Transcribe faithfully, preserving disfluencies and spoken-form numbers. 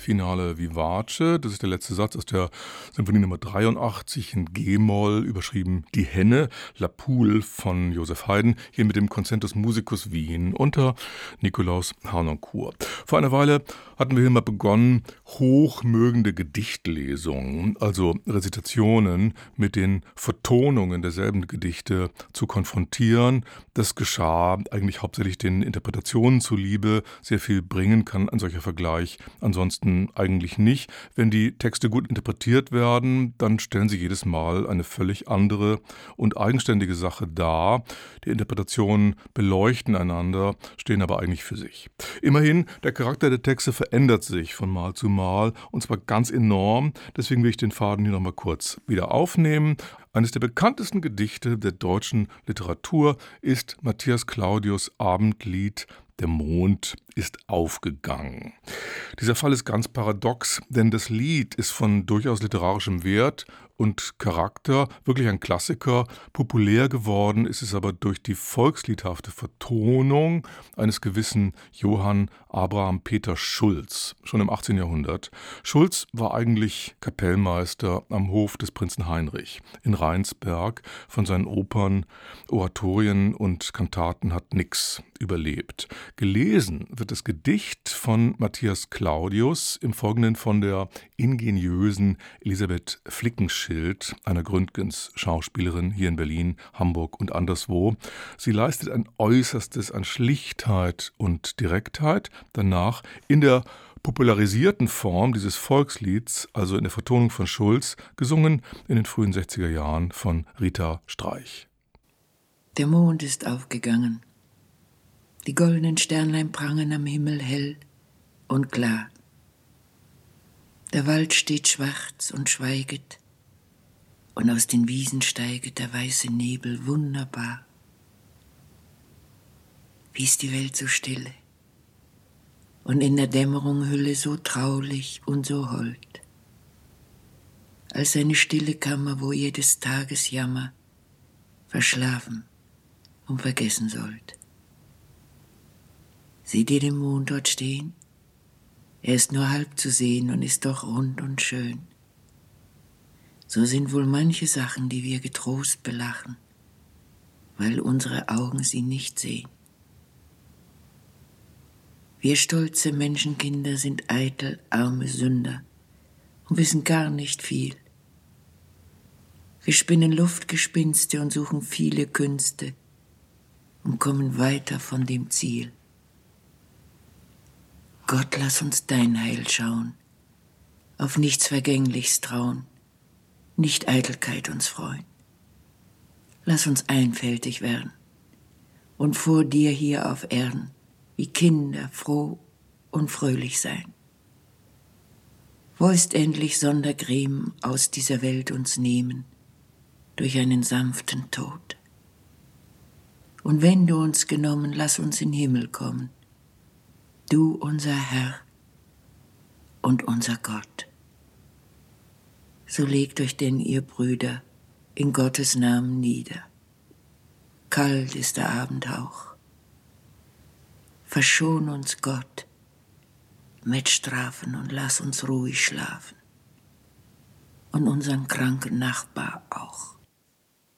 Finale Vivace. Das ist der letzte Satz aus der Symphonie Nummer dreiundachtzig in G-Moll, überschrieben Die Henne, La Poule von Joseph Haydn, hier mit dem Concertus Musicus Wien unter Nikolaus Harnoncourt. Vor einer Weile hatten wir hier mal begonnen, hochmögende Gedichtlesungen, also Rezitationen mit den Vertonungen derselben Gedichte zu konfrontieren. Das geschah eigentlich hauptsächlich den Interpretationen zuliebe. Sehr viel bringen kann ein solcher Vergleich ansonsten eigentlich nicht. Wenn die Texte gut interpretiert werden, dann stellen sie jedes Mal eine völlig andere und eigenständige Sache dar. Die Interpretationen beleuchten einander, stehen aber eigentlich für sich. Immerhin, der Charakter der Texte verändert sich von Mal zu Mal, und zwar ganz enorm. Deswegen will ich den Faden hier nochmal kurz wieder aufnehmen. Eines der bekanntesten Gedichte der deutschen Literatur ist Matthias Claudius' Abendlied Der Mond ist aufgegangen. Dieser Fall ist ganz paradox, denn das Lied ist von durchaus literarischem Wert und Charakter, wirklich ein Klassiker. Populär geworden ist es aber durch die volksliedhafte Vertonung eines gewissen Johann Abraham Peter Schulz, schon im achtzehnten Jahrhundert. Schulz war eigentlich Kapellmeister am Hof des Prinzen Heinrich in Rheinsberg. Von seinen Opern, Oratorien und Kantaten hat nix überlebt. Gelesen wird das Gedicht von Matthias Claudius im Folgenden von der ingeniösen Elisabeth Flickenschild, einer Gründgens-Schauspielerin hier in Berlin, Hamburg und anderswo. Sie leistet ein Äußerstes an Schlichtheit und Direktheit. Danach in der popularisierten Form dieses Volkslieds, also in der Vertonung von Schulz, gesungen in den frühen sechziger Jahren von Rita Streich. Der Mond ist aufgegangen. Die goldenen Sternlein prangen am Himmel hell und klar. Der Wald steht schwarz und schweiget, und aus den Wiesen steiget der weiße Nebel wunderbar. Wie ist die Welt so stille und in der Dämmerung Hülle so traulich und so hold, als eine stille Kammer, wo jedes Tages Jammer verschlafen und vergessen sollt. Seht ihr den Mond dort stehen? Er ist nur halb zu sehen und ist doch rund und schön. So sind wohl manche Sachen, die wir getrost belachen, weil unsere Augen sie nicht sehen. Wir stolze Menschenkinder sind eitel, arme Sünder und wissen gar nicht viel. Wir spinnen Luftgespinste und suchen viele Künste und kommen weiter von dem Ziel. Gott, lass uns dein Heil schauen, auf nichts Vergängliches trauen, nicht Eitelkeit uns freuen. Lass uns einfältig werden und vor dir hier auf Erden wie Kinder froh und fröhlich sein. Wo ist endlich Sondergrämen aus dieser Welt uns nehmen, durch einen sanften Tod? Und wenn du uns genommen, lass uns in den Himmel kommen, du unser Herr und unser Gott. So legt euch denn, ihr Brüder, in Gottes Namen nieder. Kalt ist der Abendhauch. Verschon uns, Gott, mit Strafen und lass uns ruhig schlafen. Und unseren kranken Nachbar auch.